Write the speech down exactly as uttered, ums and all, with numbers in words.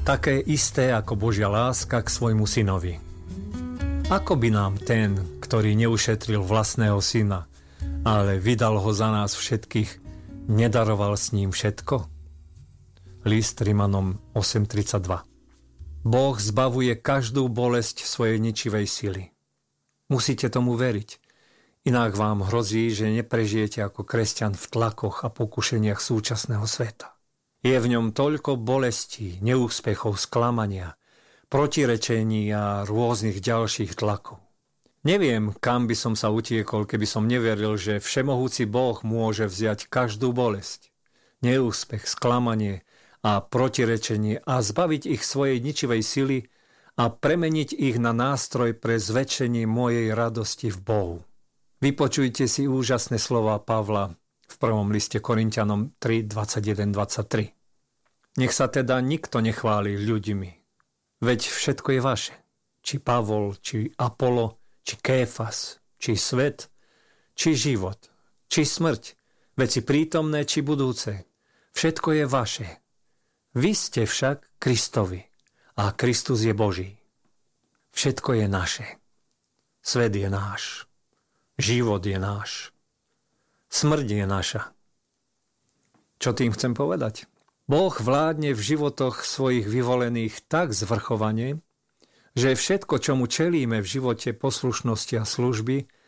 také isté ako Božia láska k svojmu synovi. Ako by nám ten, ktorý neušetril vlastného syna, ale vydal ho za nás všetkých, nedaroval s ním všetko? List Rimanom osem tridsaťdva. Boh zbavuje každú bolesť svojej ničivej sily. Musíte tomu veriť. Inak vám hrozí, že neprežijete ako kresťan v tlakoch a pokušeniach súčasného sveta. Je v ňom toľko bolestí, neúspechov, sklamania, protirečení a rôznych ďalších tlakov. Neviem, kam by som sa utiekol, keby som neveril, že všemohúci Boh môže vziať každú bolesť, neúspech, sklamanie a protirečenie a zbaviť ich svojej ničivej sily a premeniť ich na nástroj pre zväčšenie mojej radosti v Bohu. Vypočujte si úžasné slova Pavla v prvom liste Korinťanom tri, dvadsaťjeden dvadsaťtri. Nech sa teda nikto nechváli ľuďmi, veď všetko je vaše. Či Pavol, či Apolo, či Kéfas, či svet, či život, či smrť, veci prítomné, či budúce. Všetko je vaše. Vy ste však Kristovi a Kristus je Boží. Všetko je naše. Svet je náš. Život je náš. Smrť je naša. Čo tým chcem povedať? Boh vládne v životoch svojich vyvolených tak zvrchovane, že všetko, čomu čelíme v živote poslušnosti a služby,